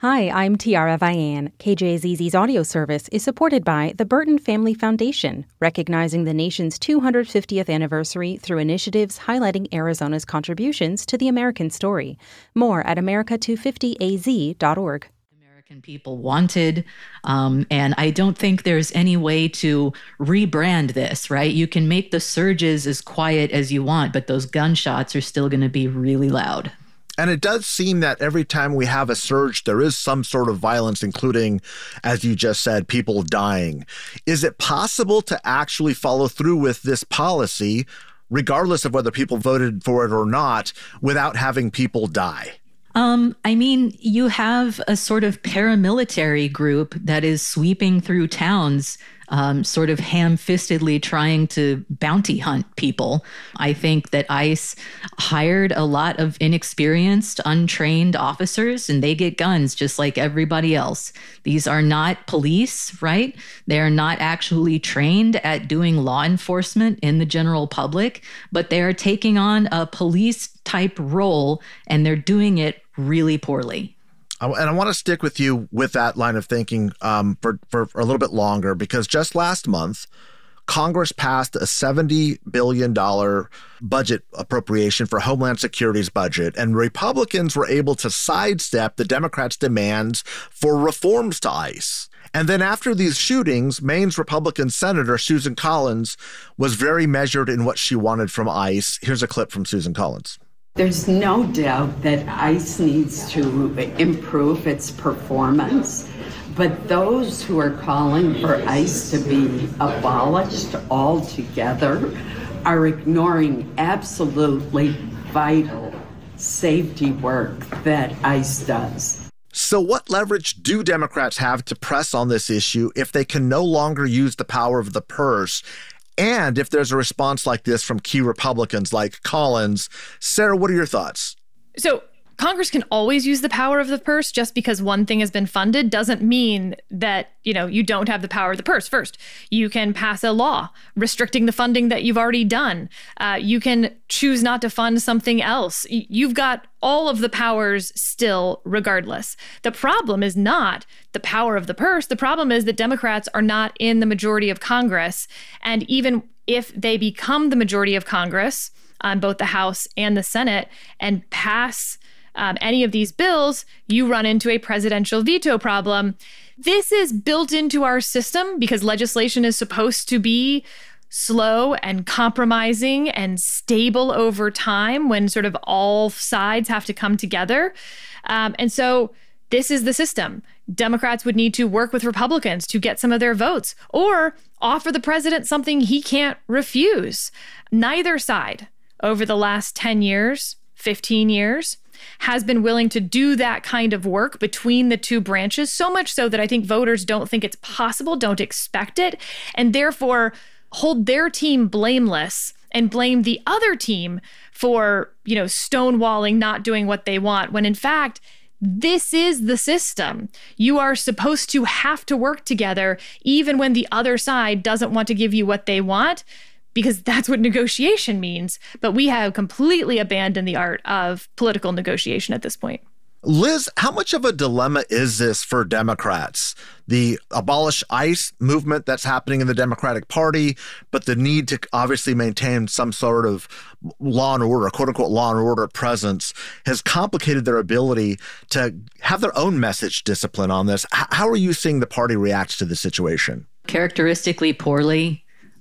Hi, I'm Tiara Vian. KJZZ's audio service is supported by the Burton Family Foundation, recognizing the nation's 250th anniversary through initiatives highlighting Arizona's contributions to the American story. More at america250az.org. American people wanted, and I don't think there's any way to rebrand this, right? You can make the surges as quiet as you want, but those gunshots are still going to be really loud. And it does seem that every time we have a surge, there is some sort of violence, including, as you just said, people dying. Is it possible to actually follow through with this policy, regardless of whether people voted for it or not, without having people die? You have a sort of paramilitary group that is sweeping through towns, sort of ham-fistedly trying to bounty hunt people. I think that ICE hired a lot of inexperienced, untrained officers, and they get guns just like everybody else. These are not police, right? They are not actually trained at doing law enforcement in the general public, but they are taking on a police-type role, and they're doing it really poorly. And I want to stick with you with that line of thinking for a little bit longer, because just last month, Congress passed a $70 billion budget appropriation for Homeland Security's budget, and Republicans were able to sidestep the Democrats' demands for reforms to ICE. And then after these shootings, Maine's Republican Senator Susan Collins was very measured in what she wanted from ICE. Here's a clip from Susan Collins. There's no doubt that ICE needs to improve its performance, but those who are calling for ICE to be abolished altogether are ignoring absolutely vital safety work that ICE does. So what leverage do Democrats have to press on this issue if they can no longer use the power of the purse? And if there's a response like this from key Republicans like Collins? Sarah, what are your thoughts? So Congress can always use the power of the purse. Just because one thing has been funded doesn't mean that, you don't have the power of the purse. First, you can pass a law restricting the funding that you've already done. You can choose not to fund something else. You've got all of the powers still, regardless. The problem is not the power of the purse. The problem is that Democrats are not in the majority of Congress. And even if they become the majority of Congress on both the House and the Senate and pass any of these bills, you run into a presidential veto problem. This is built into our system because legislation is supposed to be slow and compromising and stable over time when sort of all sides have to come together. And so this is the system. Democrats would need to work with Republicans to get some of their votes or offer the president something he can't refuse. Neither side over the last 10 years, 15 years, has been willing to do that kind of work between the two branches, so much so that I think voters don't think it's possible, don't expect it, and therefore hold their team blameless and blame the other team for, stonewalling, not doing what they want, when in fact, this is the system. You are supposed to have to work together even when the other side doesn't want to give you what they want, because that's what negotiation means. But we have completely abandoned the art of political negotiation at this point. Liz, how much of a dilemma is this for Democrats? The abolish ICE movement that's happening in the Democratic Party, but the need to obviously maintain some sort of law and order, quote unquote law and order presence, has complicated their ability to have their own message discipline on this. How are you seeing the party react to the situation? Characteristically poorly.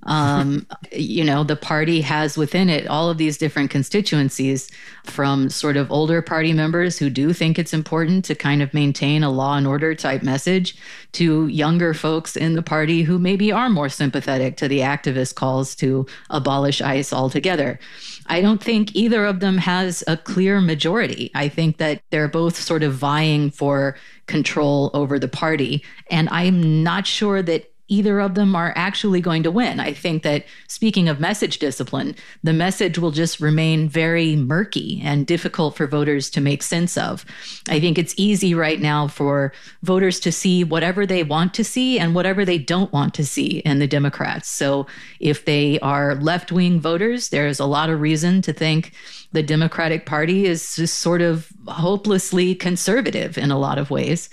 The party has within it all of these different constituencies, from sort of older party members who do think it's important to kind of maintain a law and order type message, to younger folks in the party who maybe are more sympathetic to the activist calls to abolish ICE altogether. I don't think either of them has a clear majority. I think that they're both sort of vying for control over the party, and I'm not sure that either of them are actually going to win. I think that, speaking of message discipline, the message will just remain very murky and difficult for voters to make sense of. I think it's easy right now for voters to see whatever they want to see and whatever they don't want to see in the Democrats. So if they are left-wing voters, there's a lot of reason to think the Democratic Party is just sort of hopelessly conservative in a lot of ways.